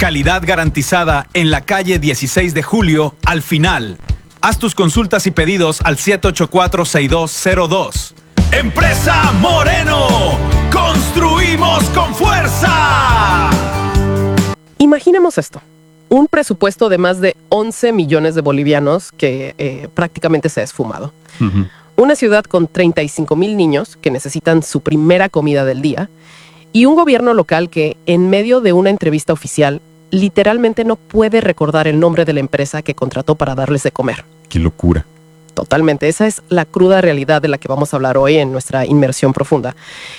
Calidad garantizada en la calle 16 de Julio, al final. Haz tus consultas y pedidos al 784-6202. ¡Empresa Moreno! ¡Construimos con fuerza! Imaginemos esto. Un presupuesto de más de 11 millones de bolivianos que prácticamente se ha esfumado. Una ciudad con 35,000 niños que necesitan su primera comida del día. Y un gobierno local que, en medio de una entrevista oficial, literalmente no puede recordar el nombre de la empresa que contrató para darles de comer. ¡Qué locura! Totalmente. Esa es la cruda realidad de la que vamos a hablar hoy en nuestra inmersión profunda.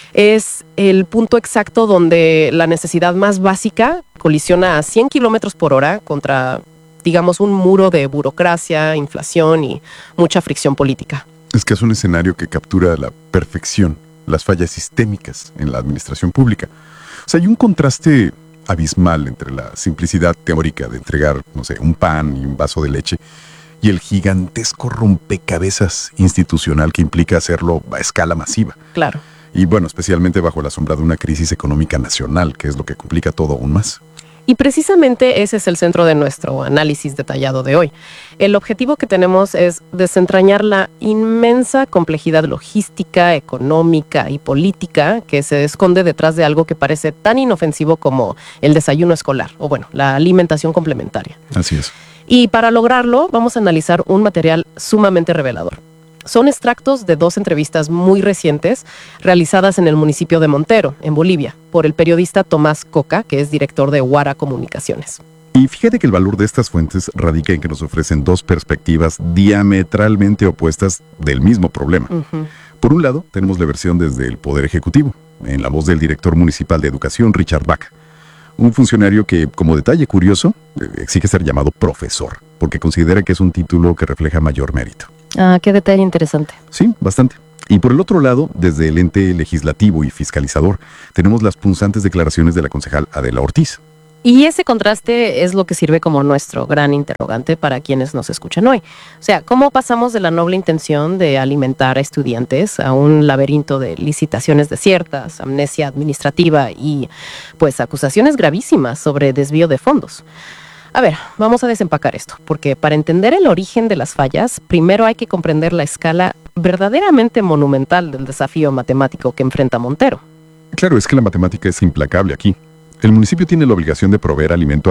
Es el punto exacto donde la necesidad más básica colisiona a 100 kilómetros por hora contra, digamos, un muro de burocracia, inflación y mucha fricción política. Es que es un escenario que captura a la perfección las fallas sistémicas en la administración pública. O sea, hay un contraste abismal entre la simplicidad teórica de entregar, no sé, un pan y un vaso de leche y el gigantesco rompecabezas institucional que implica hacerlo a escala masiva. Claro. Y bueno, especialmente bajo la sombra de una crisis económica nacional, que es lo que complica todo aún más. Y precisamente ese es el centro de nuestro análisis detallado de hoy. El objetivo que tenemos es desentrañar la inmensa complejidad logística, económica y política que se esconde detrás de algo que parece tan inofensivo como el desayuno escolar, o bueno, la alimentación complementaria. Así es. Y para lograrlo, vamos a analizar un material sumamente revelador. Son extractos de 2 entrevistas muy recientes realizadas en el municipio de Montero, en Bolivia, por el periodista Tomás Coca, que es director de Huara Comunicaciones. Y fíjate que el valor de estas fuentes radica en que nos ofrecen 2 perspectivas diametralmente opuestas del mismo problema. Por un lado, tenemos la versión desde el Poder Ejecutivo, en la voz del director municipal de Educación, Richard Vaca. Un funcionario que, como detalle curioso, exige ser llamado profesor, porque considera que es un título que refleja mayor mérito. Ah, qué detalle interesante. Sí, bastante. Y por el otro lado, desde el ente legislativo y fiscalizador, tenemos las punzantes declaraciones de la concejal Adela Ortiz. Y ese contraste es lo que sirve como nuestro gran interrogante para quienes nos escuchan hoy. O sea, ¿cómo pasamos de la noble intención de alimentar a estudiantes a un laberinto de licitaciones desiertas, amnesia administrativa y, pues, acusaciones gravísimas sobre desvío de fondos? A ver, vamos a desempacar esto, porque para entender el origen de las fallas, primero hay que comprender la escala verdaderamente monumental del desafío matemático que enfrenta Montero. Claro, es que la matemática es implacable aquí. El municipio tiene la obligación de proveer alimento a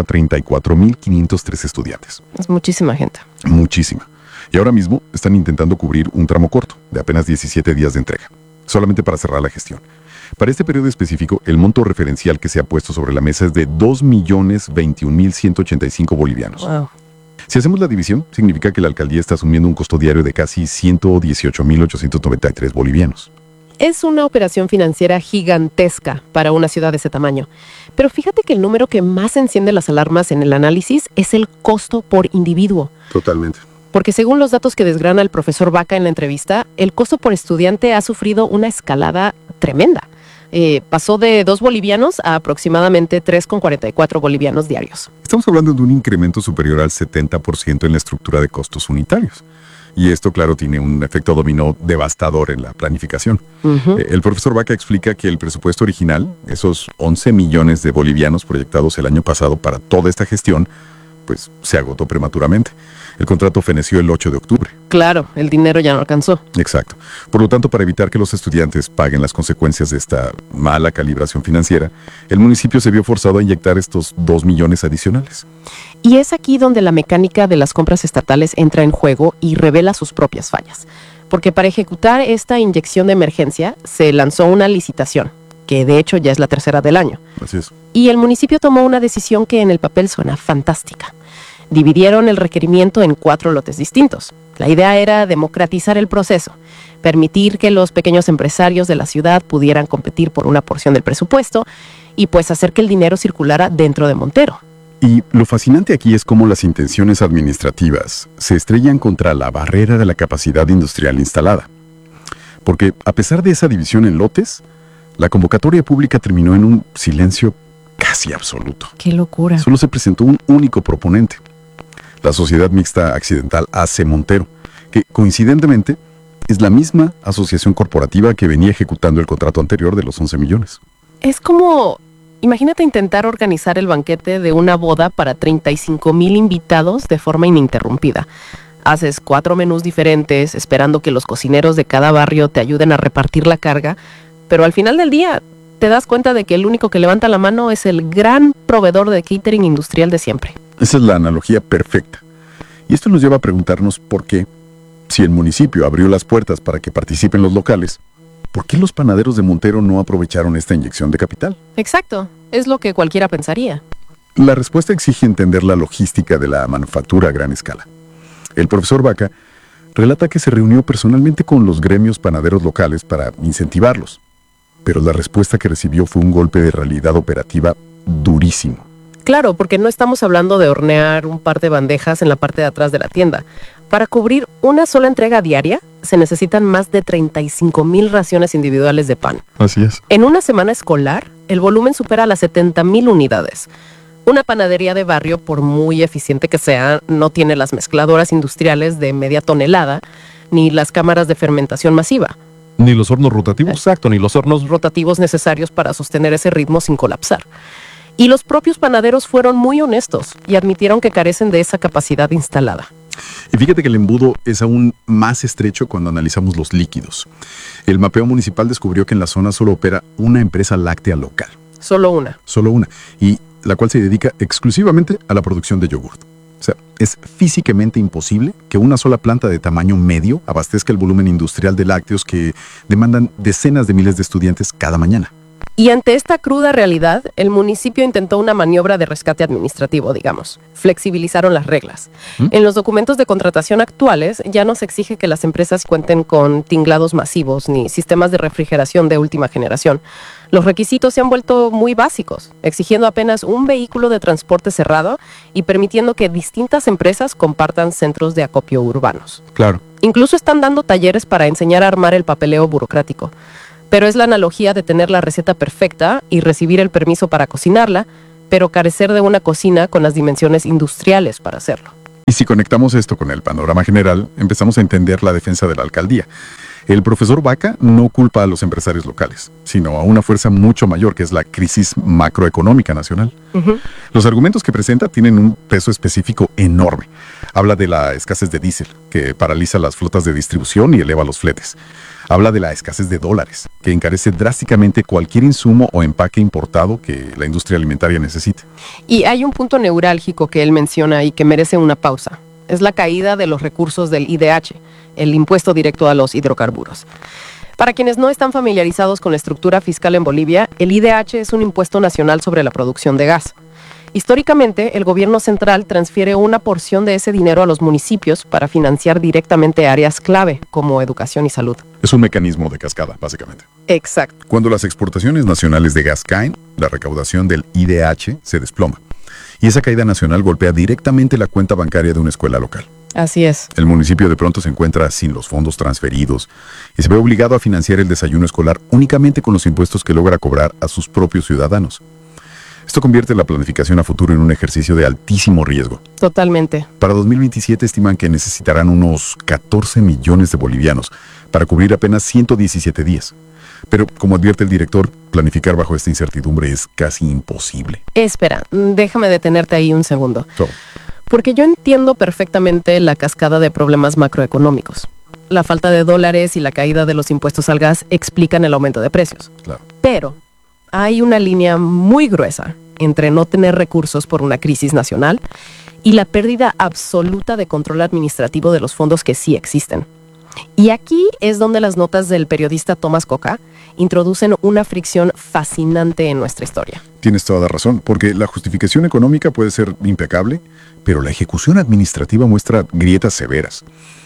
34,503 estudiantes. Es muchísima gente. Muchísima. Y ahora mismo están intentando cubrir un tramo corto, de apenas 17 días de entrega, solamente para cerrar la gestión. Para este periodo específico, el monto referencial que se ha puesto sobre la mesa es de 2,021,185 bolivianos. Wow. Si hacemos la división, significa que la alcaldía está asumiendo un costo diario de casi 118,893 bolivianos. Es una operación financiera gigantesca para una ciudad de ese tamaño. Pero fíjate que el número que más enciende las alarmas en el análisis es el costo por individuo. Totalmente. Porque según los datos que desgrana el profesor Vaca en la entrevista, el costo por estudiante ha sufrido una escalada tremenda. Pasó de 2 bolivianos a aproximadamente 3,44 bolivianos diarios. Estamos hablando de un incremento superior al 70% en la estructura de costos unitarios. Y esto, claro, tiene un efecto dominó devastador en la planificación. El profesor Vaca explica que el presupuesto original, esos 11 millones de bolivianos proyectados el año pasado para toda esta gestión, pues se agotó prematuramente. El contrato feneció el 8 de octubre. Claro, el dinero ya no alcanzó. Exacto. Por lo tanto, para evitar que los estudiantes paguen las consecuencias de esta mala calibración financiera, el municipio se vio forzado a inyectar estos 2 millones adicionales. Y es aquí donde la mecánica de las compras estatales entra en juego y revela sus propias fallas. Porque para ejecutar esta inyección de emergencia se lanzó una licitación, que de hecho ya es la 3ª del año. Así es. Y el municipio tomó una decisión que en el papel suena fantástica. Dividieron el requerimiento en 4 lotes distintos. La idea era democratizar el proceso, permitir que los pequeños empresarios de la ciudad pudieran competir por una porción del presupuesto y pues hacer que el dinero circulara dentro de Montero. Y lo fascinante aquí es cómo las intenciones administrativas se estrellan contra la barrera de la capacidad industrial instalada. Porque a pesar de esa división en lotes, la convocatoria pública terminó en un silencio casi absoluto. ¡Qué locura! Solo se presentó un único proponente, la Sociedad Mixta Accidental AC Montero, que coincidentemente es la misma asociación corporativa que venía ejecutando el contrato anterior de los 11 millones. Es como Imagínate intentar organizar el banquete de una boda para 35,000 invitados de forma ininterrumpida. Haces 4 menús diferentes, esperando que los cocineros de cada barrio te ayuden a repartir la carga, pero al final del día te das cuenta de que el único que levanta la mano es el gran proveedor de catering industrial de siempre. Esa es la analogía perfecta. Y esto nos lleva a preguntarnos por qué, si el municipio abrió las puertas para que participen los locales, ¿por qué los panaderos de Montero no aprovecharon esta inyección de capital? Exacto, es lo que cualquiera pensaría. La respuesta exige entender la logística de la manufactura a gran escala. El profesor Vaca relata que se reunió personalmente con los gremios panaderos locales para incentivarlos, pero la respuesta que recibió fue un golpe de realidad operativa durísimo. Claro, porque no estamos hablando de hornear un par de bandejas en la parte de atrás de la tienda. Para cubrir una sola entrega diaria, se necesitan más de 35,000 raciones individuales de pan. Así es. En una semana escolar, el volumen supera las 70,000 unidades. Una panadería de barrio, por muy eficiente que sea, no tiene las mezcladoras industriales de media tonelada, ni las cámaras de fermentación masiva. Ni los hornos rotativos. Exacto, ni los hornos Rotativos necesarios para sostener ese ritmo sin colapsar. Y los propios panaderos fueron muy honestos y admitieron que carecen de esa capacidad instalada. Y fíjate que el embudo es aún más estrecho cuando analizamos los líquidos. El mapeo municipal descubrió que en la zona solo opera una empresa láctea local. Solo una. Solo una. Y la cual se dedica exclusivamente a la producción de yogurt. O sea, es físicamente imposible que una sola planta de tamaño medio abastezca el volumen industrial de lácteos que demandan decenas de miles de estudiantes cada mañana. Y ante esta cruda realidad, el municipio intentó una maniobra de rescate administrativo, digamos. Flexibilizaron las reglas. En los documentos de contratación actuales ya no se exige que las empresas cuenten con tinglados masivos ni sistemas de refrigeración de última generación. Los requisitos se han vuelto muy básicos, exigiendo apenas un vehículo de transporte cerrado y permitiendo que distintas empresas compartan centros de acopio urbanos. Claro. Incluso están dando talleres para enseñar a armar el papeleo burocrático. Pero es la analogía de tener la receta perfecta y recibir el permiso para cocinarla, pero carecer de una cocina con las dimensiones industriales para hacerlo. Y si conectamos esto con el panorama general, empezamos a entender la defensa de la alcaldía. El profesor Vaca no culpa a los empresarios locales, sino a una fuerza mucho mayor, que es la crisis macroeconómica nacional. Los argumentos que presenta tienen un peso específico enorme. Habla de la escasez de diésel, que paraliza las flotas de distribución y eleva los fletes. Habla de la escasez de dólares, que encarece drásticamente cualquier insumo o empaque importado que la industria alimentaria necesite. Y hay un punto neurálgico que él menciona y que merece una pausa. Es la caída de los recursos del IDH, el impuesto directo a los hidrocarburos. Para quienes no están familiarizados con la estructura fiscal en Bolivia, el IDH es un impuesto nacional sobre la producción de gas. Históricamente, el gobierno central transfiere una porción de ese dinero a los municipios para financiar directamente áreas clave, como educación y salud. Es un mecanismo de cascada, básicamente. Exacto. Cuando las exportaciones nacionales de gas caen, la recaudación del IDH se desploma. Y esa caída nacional golpea directamente la cuenta bancaria de una escuela local. Así es. El municipio de pronto se encuentra sin los fondos transferidos y se ve obligado a financiar el desayuno escolar únicamente con los impuestos que logra cobrar a sus propios ciudadanos. Esto convierte la planificación a futuro en un ejercicio de altísimo riesgo. Totalmente. Para 2027 estiman que necesitarán unos 14 millones de bolivianos para cubrir apenas 117 días. Pero, como advierte el director, planificar bajo esta incertidumbre es casi imposible. Espera, déjame detenerte ahí un segundo. So, Porque yo entiendo perfectamente la cascada de problemas macroeconómicos. La falta de dólares y la caída de los impuestos al gas explican el aumento de precios. claro. Pero hay una línea muy gruesa entre no tener recursos por una crisis nacional y la pérdida absoluta de control administrativo de los fondos que sí existen. Y aquí es donde las notas del periodista Tomás Coca introducen una fricción fascinante en nuestra historia. Tienes toda la razón, porque la justificación económica puede ser impecable, pero la ejecución administrativa muestra grietas severas.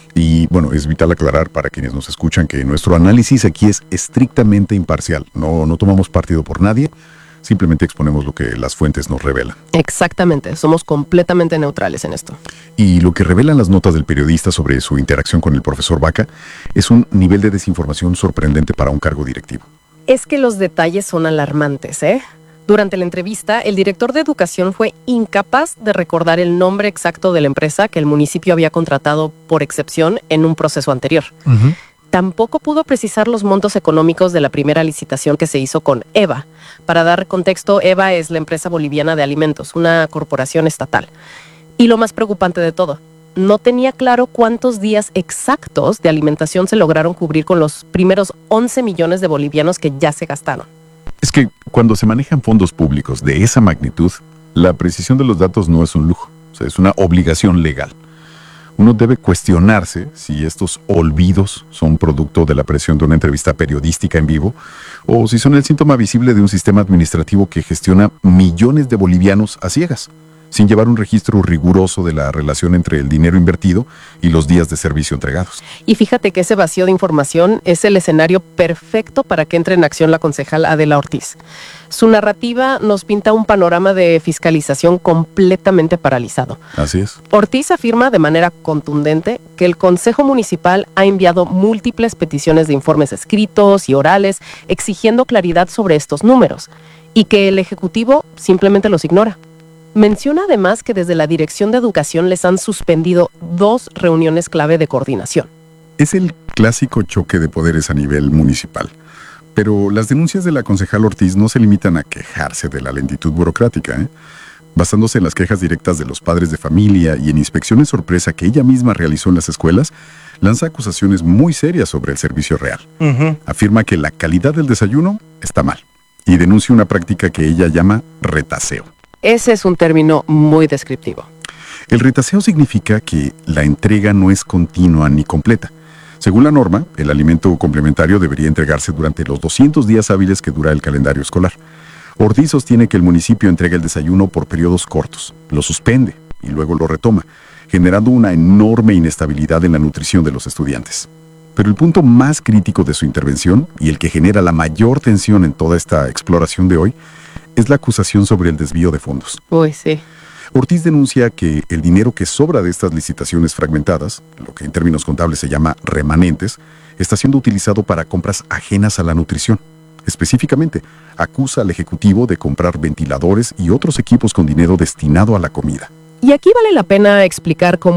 Y bueno, es vital aclarar para quienes nos escuchan que nuestro análisis aquí es estrictamente imparcial. No tomamos partido por nadie, simplemente exponemos lo que las fuentes nos revelan. Exactamente, somos completamente neutrales en esto. Y lo que revelan las notas del periodista sobre su interacción con el profesor Vaca es un nivel de desinformación sorprendente para un cargo directivo. Es que los detalles son alarmantes, ¿eh? Durante la entrevista, el director de educación fue incapaz de recordar el nombre exacto de la empresa que el municipio había contratado por excepción en un proceso anterior. tampoco pudo precisar los montos económicos de la primera licitación que se hizo con EVA. Para dar contexto, EVA es la empresa boliviana de alimentos, una corporación estatal. Y lo más preocupante de todo, no tenía claro cuántos días exactos de alimentación se lograron cubrir con los primeros 11 millones de bolivianos que ya se gastaron. Es que cuando se manejan fondos públicos de esa magnitud, la precisión de los datos no es un lujo, o sea, es una obligación legal. Uno debe cuestionarse si estos olvidos son producto de la presión de una entrevista periodística en vivo o si son el síntoma visible de un sistema administrativo que gestiona millones de bolivianos a ciegas, sin llevar un registro riguroso de la relación entre el dinero invertido y los días de servicio entregados. Y fíjate que ese vacío de información es el escenario perfecto para que entre en acción la concejal Adela Ortiz. Su narrativa nos pinta un panorama de fiscalización completamente paralizado. Así es. Ortiz afirma de manera contundente que el Consejo Municipal ha enviado múltiples peticiones de informes escritos y orales exigiendo claridad sobre estos números y que el Ejecutivo simplemente los ignora. Menciona además que desde la Dirección de Educación les han suspendido 2 reuniones clave de coordinación. Es el clásico choque de poderes a nivel municipal. Pero las denuncias de la concejal Ortiz no se limitan a quejarse de la lentitud burocrática, Basándose en las quejas directas de los padres de familia y en inspecciones sorpresa que ella misma realizó en las escuelas, lanza acusaciones muy serias sobre el servicio real. Afirma que la calidad del desayuno está mal y denuncia una práctica que ella llama retaseo. Ese es un término muy descriptivo. El retaseo significa que la entrega no es continua ni completa. Según la norma, el alimento complementario debería entregarse durante los 200 días hábiles que dura el calendario escolar. Ortiz sostiene que el municipio entrega el desayuno por periodos cortos, lo suspende y luego lo retoma, generando una enorme inestabilidad en la nutrición de los estudiantes. Pero el punto más crítico de su intervención, y el que genera la mayor tensión en toda esta exploración de hoy, es la acusación sobre el desvío de fondos. Uy, sí. Ortiz denuncia que el dinero que sobra de estas licitaciones fragmentadas, lo que en términos contables se llama remanentes, está siendo utilizado para compras ajenas a la nutrición. Específicamente, acusa al Ejecutivo de comprar ventiladores y otros equipos con dinero destinado a la comida. Y aquí vale la pena explicar cómo